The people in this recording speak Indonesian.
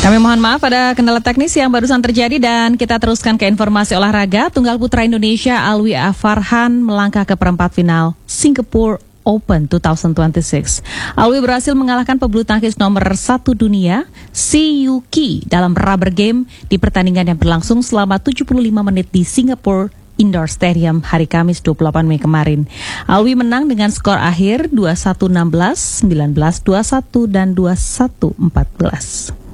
Kami mohon maaf ada kendala teknis yang barusan terjadi dan kita teruskan ke informasi olahraga. Tunggal putra Indonesia Alwi Farhan melangkah ke perempat final Singapore Open 2026. Alwi berhasil mengalahkan pebulu tangkis nomor 1 dunia, Si Yuki, dalam rubber game di pertandingan yang berlangsung selama 75 menit di Singapore Indoor Stadium hari Kamis 28 Mei kemarin. Alwi menang dengan skor akhir 21-16, 19-21, dan 21-14.